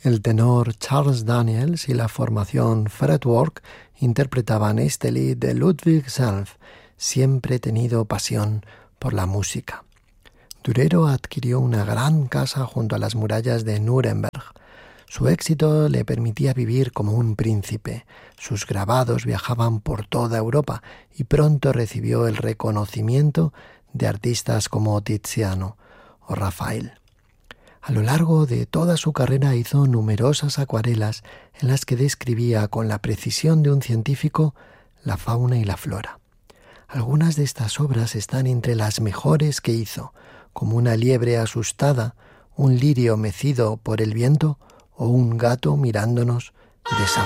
El tenor Charles Daniels y la formación Fretwork interpretaban este lied de Ludwig Self, siempre tenido pasión por la música. Durero adquirió una gran casa junto a las murallas de Nuremberg. Su éxito le permitía vivir como un príncipe. Sus grabados viajaban por toda Europa y pronto recibió el reconocimiento de artistas como Tiziano o Rafael. A lo largo de toda su carrera hizo numerosas acuarelas en las que describía con la precisión de un científico la fauna y la flora. Algunas de estas obras están entre las mejores que hizo, como una liebre asustada, un lirio mecido por el viento o un gato mirándonos desafiante.